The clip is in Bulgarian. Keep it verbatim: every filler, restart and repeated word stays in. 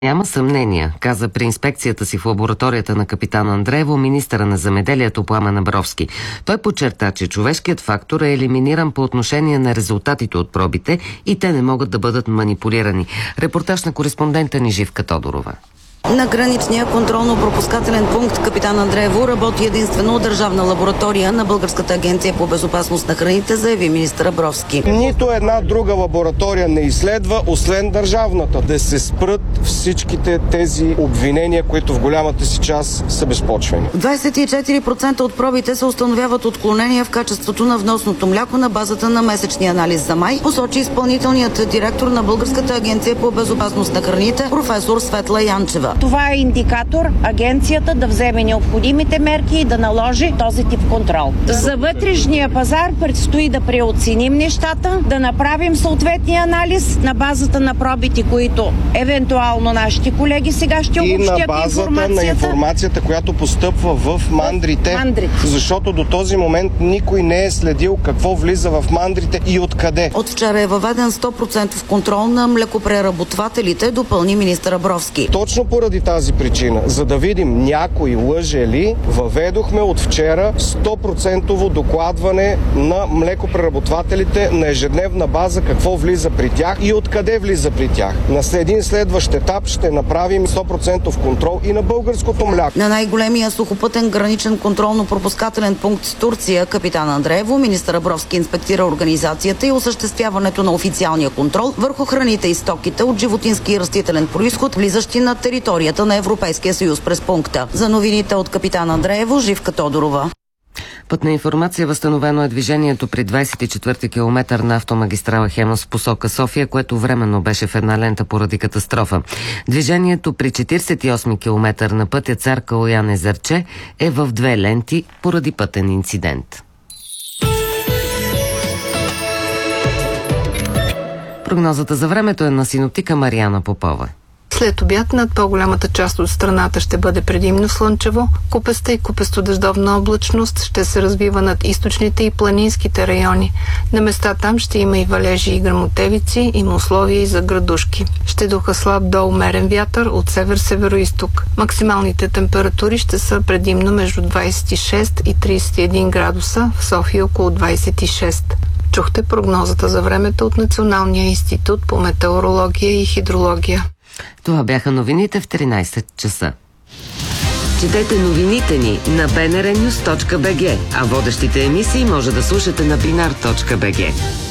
Няма съмнение, каза при инспекцията си в лабораторията на Капитан Андреево министъра на земеделието Пламен Абровски. Той подчерта, че човешкият фактор е елиминиран по отношение на резултатите от пробите и те не могат да бъдат манипулирани. Репортаж на кореспондента ни Живка Тодорова. На граничния контролно-пропускателен пункт Капитан Андреево работи единствено държавна лаборатория на Българската агенция по безопасност на храните, заяви министър Абровски. Нито една друга лаборатория не изследва, освен държавната. Да се спрат всичките тези обвинения, които в голямата си част са безпочвени. двадесет и четири процента от пробите се установяват отклонения в качеството на вносното мляко на базата на месечния анализ за май, посочи изпълнителният директор на Българската агенция по безопасност на храните професор Светла Янчева. Това е индикатор агенцията да вземе необходимите мерки и да наложи този тип контрол. За вътрешния пазар предстои да преоценим нещата, да направим съответния анализ на базата на пробите, които евентуално нашите колеги сега ще обобщят информацията. И на базата информацията. на информацията, която постъпва в мандрите, мандрите. Защото до този момент никой не е следил какво влиза в мандрите и откъде. От вчера е въведен сто процента контрол на млекопреработвателите, допълни министър Абровски. Точно поради тази причина, за да видим някой лъже ли, въведохме от вчера сто процента докладване на млекопреработвателите на ежедневна база какво влиза при тях и откъде влиза при тях. На един следващ етап ще направим сто процента контрол и на българското мляко. На най-големия сухопътен граничен контролно-пропускателен пункт с Турция, Капитан Андреево, министър Абровски инспектира организацията и осъществяването на официалния контрол върху храните и стоките от животински и растителен произход, влизащи на територията на Европейския съюз през пункта. За новините от Капитан Андреево, Живка Тодорова. Пътна информация: възстановено е движението при двадесет и четвърти километър на автомагистрала Хемус в посока София, което временно беше в една лента поради катастрофа. Движението при четиридесет и осми километър на пътя Цар Калоян Езерче е в две ленти поради пътен инцидент. Прогнозата за времето е на синоптика Мариана Попова. След обяд над по-голямата част от страната ще бъде предимно слънчево. Купеста и купесто-дъждовна облачност ще се развива над източните и планинските райони. На места там ще има и валежи и гръмотевици, има условия и за градушки. Ще духа слаб до умерен вятър от север-североизток. Максималните температури ще са предимно между двадесет и шест и тридесет и един градуса, в София около двадесет и шест. Чухте прогнозата за времето от Националния институт по метеорология и хидрология. Това бяха новините в тринадесет часа. Четете новините ни на би ен ар нюз точка би джи, а водещите емисии може да слушате на бинар точка би джи.